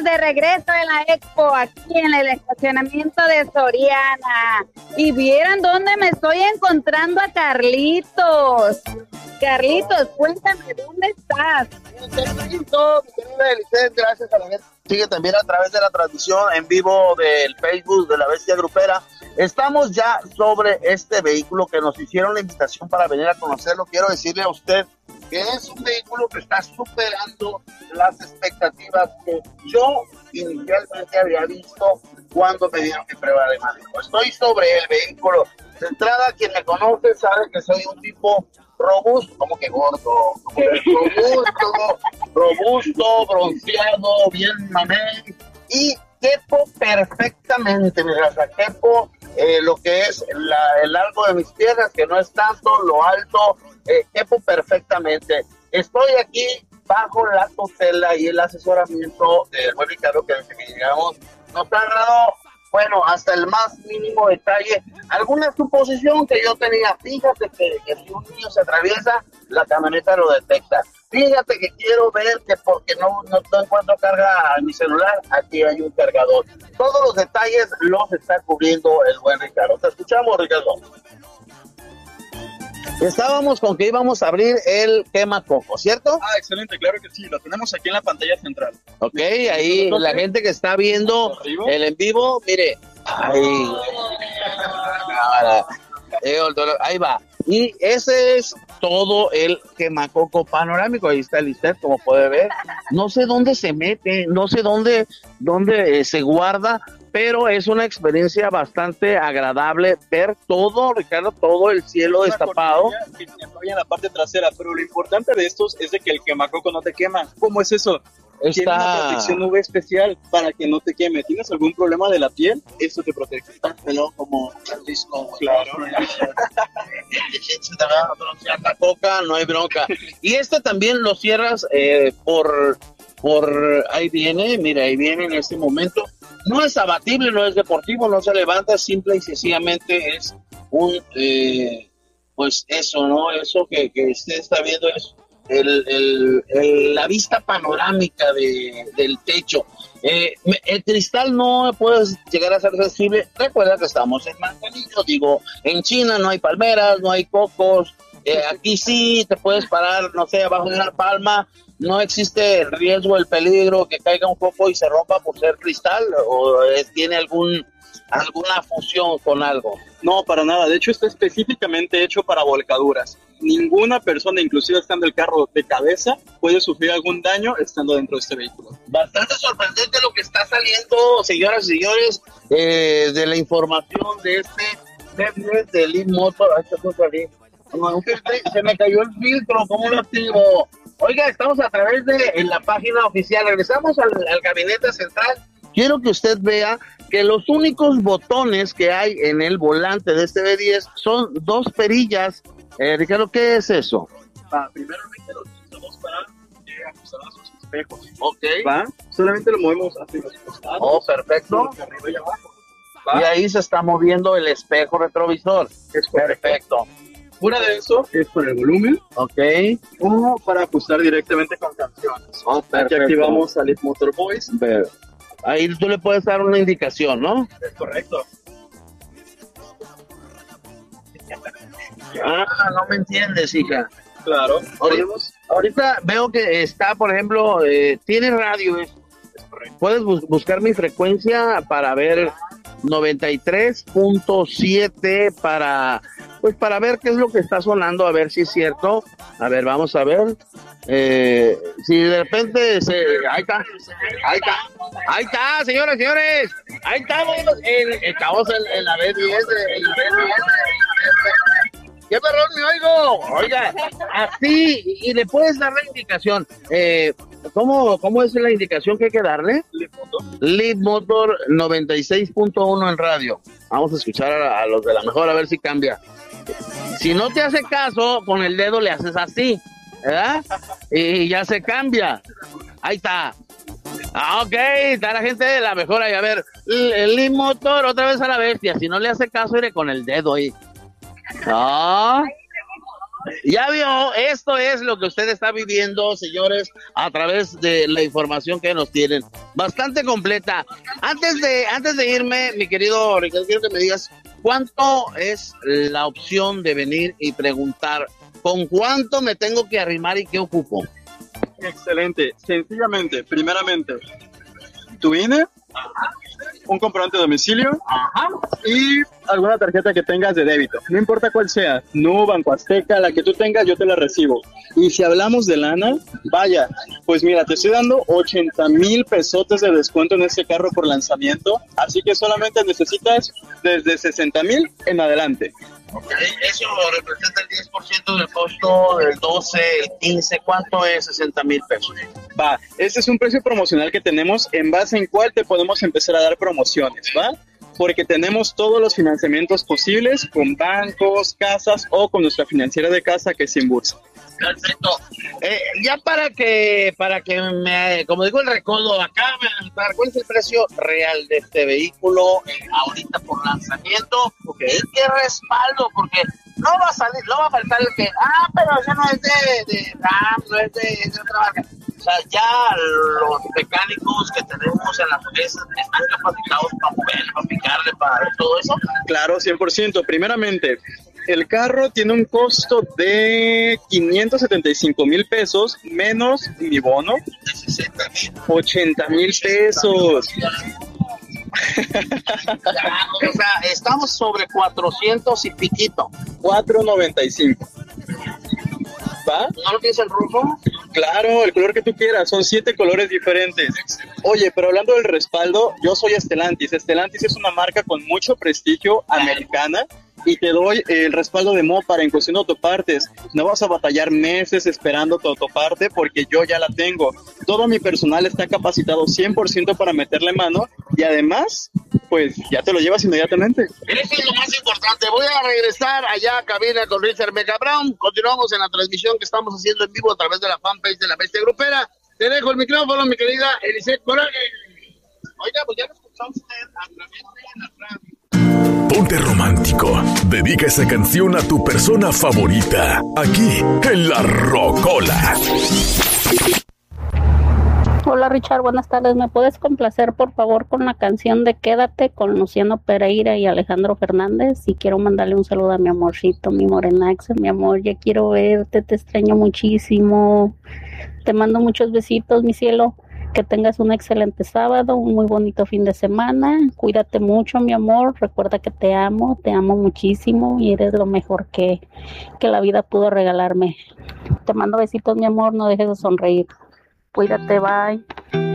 de regreso en la Expo, aquí en el estacionamiento de Soriana. Y vieran dónde me estoy encontrando a Carlitos. Carlitos, cuéntame, ¿dónde estás? Gracias a la gente que sigue también a través de la transmisión en vivo del Facebook de La Bestia Grupera. Estamos ya sobre este vehículo que nos hicieron la invitación para venir a conocerlo. Quiero decirle a usted que es un vehículo que está superando las expectativas que yo inicialmente había visto cuando me dieron mi prueba de manejo. Estoy sobre el vehículo. De entrada, quien me conoce sabe que soy un tipo robusto, como que gordo, como que robusto, bronceado, bien mamey, y quepo perfectamente, mi raza, quepo lo que es el largo de mis piernas, que no es tanto, lo alto, quepo perfectamente. Estoy aquí bajo la tutela y el asesoramiento del buen Ricardo, que desde que llegamos nos ha dado, bueno, hasta el más mínimo detalle, alguna suposición que yo tenía. Fíjate que si un niño se atraviesa, la camioneta lo detecta. Fíjate que quiero ver que porque no encuentro carga en mi celular, aquí hay un cargador. Todos los detalles los está cubriendo el buen Ricardo. Te escuchamos, Ricardo. Estábamos con que íbamos a abrir el quemacoco, ¿cierto? Ah, excelente, claro que sí, lo tenemos aquí en la pantalla central. Ok, ahí la gente que está viendo el en vivo, mire, ahí va. Y ese es todo el quemacoco panorámico. Ahí está el Lisset, como puede ver. No sé dónde se mete, no sé dónde se guarda, pero es una experiencia bastante agradable ver todo, Ricardo, todo el cielo destapado. Que en la parte trasera, pero lo importante de estos es de que el quemacoco no te quema. ¿Cómo es eso? Tiene una protección UV especial para que no te queme. ¿Tienes algún problema de la piel? Esto te protege. Pero como Francisco, claro. La coca, no hay bronca. Y este también lo cierras por ahí viene, mira, ahí viene en este momento. No es abatible, no es deportivo, no se levanta, simple y sencillamente es un, pues eso, ¿no? Eso que usted está viendo es la vista panorámica del techo. El cristal no puede llegar a ser sensible. Recuerda que estamos en Manzanillo, digo, en China no hay palmeras, no hay cocos. Aquí sí te puedes parar, no sé, abajo de una palma. No existe el riesgo, el peligro que caiga un coco y se rompa por ser cristal, o tiene alguna fusión con algo. No, para nada. De hecho, está específicamente hecho para volcaduras. Ninguna persona, inclusive estando en el carro de cabeza, puede sufrir algún daño estando dentro de este vehículo. Bastante sorprendente lo que está saliendo, señoras y señores, de la información de de Lead Motor. Se me cayó el filtro, ¿cómo lo activo? Oiga, estamos a través de la página oficial. Regresamos al gabinete central. Quiero que usted vea que los únicos botones que hay en el volante de este B10 son dos perillas. Ricardo, ¿qué es eso? Primeramente lo utilizamos para ajustar los espejos. Ok. Solamente lo movemos hacia los costados. Oh, perfecto. Arriba y abajo. Y ahí se está moviendo el espejo retrovisor. Es perfecto. Fuera de eso, es por el volumen. Ok. O para ajustar directamente con canciones. Oh, perfecto. Aquí activamos a Lead Motor Voice. Ahí tú le puedes dar una indicación, ¿no? Es correcto. No me entiendes, hija. Claro. Ahorita veo que está, por ejemplo, tiene radio. Es correcto. Puedes buscar mi frecuencia para ver 93.7 para ver qué es lo que está sonando, a ver si es cierto. A ver, vamos a ver. Si de repente ahí está, señoras y señores. Ahí estamos en la B10. ¿Qué perrón me oigo? Oiga, así, y le puedes dar la indicación. ¿Cómo es la indicación que hay que darle? Lead Motor 96.1 en radio. Vamos a escuchar a los de la mejor a ver si cambia. Si no te hace caso, con el dedo le haces así, ¿verdad? Y ya se cambia. Ahí está. Ok, está la gente de la mejor ahí. A ver, el Lead Motor otra vez a la bestia. Si no le hace caso, iré con el dedo ahí. No. Ya vio, esto es lo que usted está viviendo, señores, a través de la información que nos tienen. Bastante completa. Antes de irme, mi querido Ricardo, quiero que me digas cuánto es la opción de venir y preguntar con cuánto me tengo que arrimar y qué ocupo. Excelente. Sencillamente, primeramente, tu INE, un comprobante de domicilio y alguna tarjeta que tengas de débito. No importa cuál sea, Nu, Banco Azteca, la que tú tengas, yo te la recibo. Y si hablamos de lana, vaya, pues mira, te estoy dando 80,000 pesotes de descuento en este carro por lanzamiento, así que solamente necesitas desde 60,000 en adelante. Ok, eso representa el 10% del costo, del 12, el 15, ¿cuánto es 60,000 pesos? Va, este es un precio promocional que tenemos en base en cuál te podemos empezar a dar promociones, ¿va? Porque tenemos todos los financiamientos posibles con bancos, casas o con nuestra financiera de casa que es Inbursa. Perfecto. Ya para que me, como digo el recodo, acá me va a dar cuál es el precio real de este vehículo ahorita por lanzamiento. Okay. ¿Y qué respaldo? Porque no va a salir, no va a faltar el que, pero eso no es de RAM, no es de otra marca. O sea, ya los mecánicos que tenemos en las empresas están capacitados para moverle, para picarle, para todo eso. Claro, 100%. Primeramente, el carro tiene un costo de 575,000 pesos menos mi bono. De 60,000. 80,000 pesos. O sea, estamos sobre 400 y piquito. 495. ¿Va? ¿No lo tienes en rojo? Claro, el color que tú quieras, son 7 colores diferentes. Oye, pero hablando del respaldo, yo soy Stellantis. Stellantis es una marca con mucho prestigio americana y te doy el respaldo de Mopar en cuestión de autopartes. No vas a batallar meses esperando tu autoparte porque yo ya la tengo. Todo mi personal está capacitado 100% para meterle mano y además, pues ya te lo llevas inmediatamente. Eso es lo más importante. Voy a regresar allá a cabina con Richard Mega Brown. Continuamos en la transmisión que estamos haciendo en vivo a través de la fanpage de La Bestia Grupera. Te dejo el micrófono, mi querida Eliseth Coraje. Oiga, pues ya lo escuchó usted a través de la radio. Ponte romántico. Dedica esa canción a tu persona favorita. Aquí, en La Rocola. Hola Richard, buenas tardes. ¿Me puedes complacer por favor con la canción de Quédate con Luciano Pereira y Alejandro Fernández? Y quiero mandarle un saludo a mi amorcito, mi morenaxa, mi amor, ya quiero verte, te extraño muchísimo. Te mando muchos besitos, mi cielo. Que tengas un excelente sábado, un muy bonito fin de semana. Cuídate mucho, mi amor. Recuerda que te amo muchísimo y eres lo mejor que la vida pudo regalarme. Te mando besitos, mi amor, no dejes de sonreír. Cuídate, bye.